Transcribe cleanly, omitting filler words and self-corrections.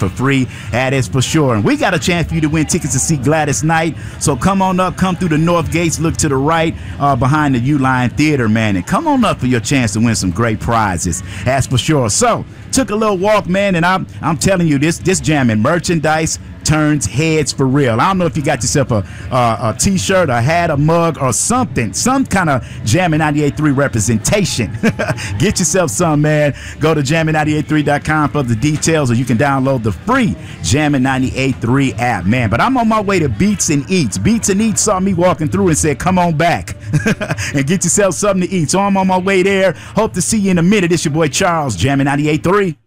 for free. That is for sure. And we got a chance for you to win tickets to see Gladys Knight. So come on up, come through the North Gates, look to the right behind the U-Line Theater, man, and come on up for your chance to win some great prizes. That's for sure. So took a little walk, man, and I'm telling you, this jamming merchandise turns heads for real. I don't know if you got yourself a t-shirt, a hat, a mug, or something, some kind of Jammin' 98.3 representation. Get yourself some, man. Go to jammin983.com for the details, or you can download the free Jammin' 98.3 app, man. But I'm on my way to Beats and Eats. Beats and Eats saw me walking through and said, come on back and get yourself something to eat. So I'm on my way there. Hope to see you in a minute. It's your boy Charles, Jammin' 98.3.